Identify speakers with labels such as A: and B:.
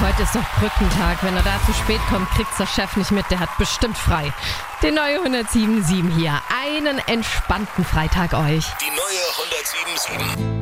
A: Heute ist doch Brückentag. Wenn er da zu spät kommt, kriegt's der Chef nicht mit. Der hat bestimmt frei. Die neue 107.7 hier. Einen entspannten Freitag euch.
B: Die neue 107.7.